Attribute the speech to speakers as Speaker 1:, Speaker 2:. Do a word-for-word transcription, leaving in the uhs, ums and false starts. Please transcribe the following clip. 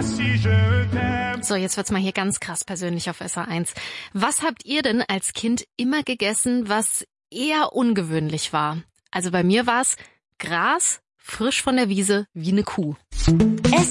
Speaker 1: So, jetzt wird's mal hier ganz krass persönlich auf S R eins. Was habt ihr denn als Kind immer gegessen, was eher ungewöhnlich war? Also bei mir war's Gras, frisch von der Wiese, wie eine Kuh.